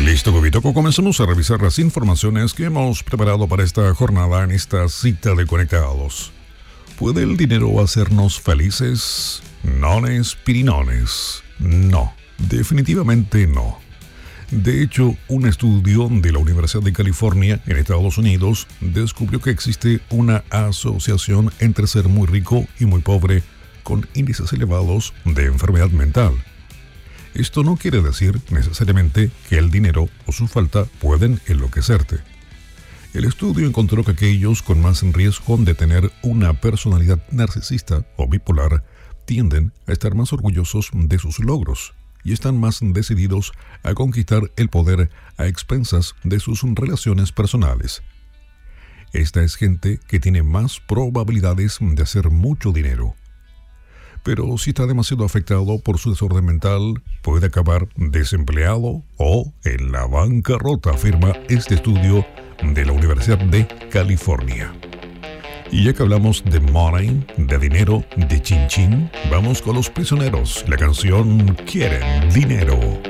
Listo, Gobitoco, comenzamos a revisar las informaciones que hemos preparado para esta jornada en esta cita de Conectados. ¿Puede el dinero hacernos felices? Nones pirinones. No, definitivamente no. De hecho, un estudio de la Universidad de California en Estados Unidos descubrió que existe una asociación entre ser muy rico y muy pobre con índices elevados de enfermedad mental. Esto no quiere decir necesariamente que el dinero o su falta pueden enloquecerte. El estudio encontró que aquellos con más riesgo de tener una personalidad narcisista o bipolar tienden a estar más orgullosos de sus logros y están más decididos a conquistar el poder a expensas de sus relaciones personales. Esta es gente que tiene más probabilidades de hacer mucho dinero. Pero si está demasiado afectado por su desorden mental, puede acabar desempleado o en la bancarrota, afirma este estudio de la Universidad de California. Y ya que hablamos de money, de dinero, de chin chin, vamos con Los Prisioneros, la canción Quieren Dinero.